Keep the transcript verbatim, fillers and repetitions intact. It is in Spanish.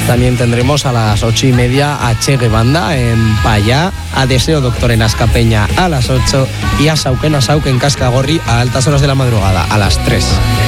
También tendremos a las ocho y media a Chegue Banda en Payá, a Deseo Doctor en Ascapeña a las ocho y a Sauquen a Sauquen Cascagorri a altas horas de la madrugada, a las tres.